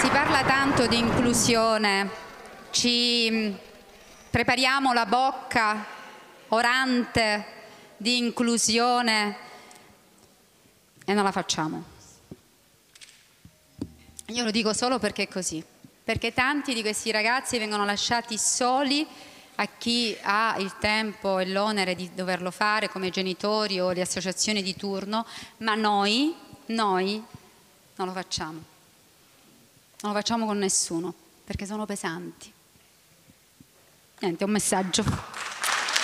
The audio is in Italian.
Si parla tanto di inclusione, ci prepariamo la bocca orante di inclusione e non la facciamo. Io lo dico solo perché è così, perché tanti di questi ragazzi vengono lasciati soli a chi ha il tempo e l'onere di doverlo fare come genitori o le associazioni di turno, ma noi non lo facciamo. Non lo facciamo con nessuno, perché sono pesanti. Niente, un messaggio.